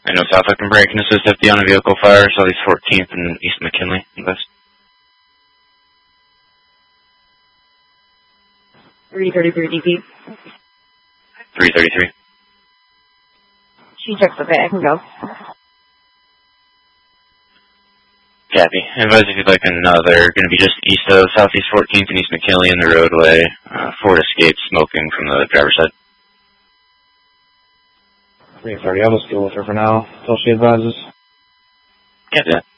I know South, I can break and assist FD on a vehicle fire, Southeast 14th and East McKinley, West. 333 DP. 333. She checks okay, I can go. Copy. Advise if you'd like another. Going to be just east of Southeast 14th and East McKinley in the roadway. Ford Escape smoking from the driver's side. 330, I'll just deal with her for now until she advises. Copy that.